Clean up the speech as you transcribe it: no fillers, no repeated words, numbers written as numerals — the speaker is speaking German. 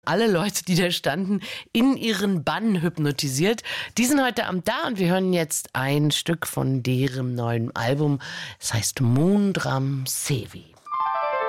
alle Leute, die da standen, in ihren Bann hypnotisiert. Die sind heute Abend da und wir hören jetzt ein Stück von deren neuen Album. Es heißt Moondram Sevi.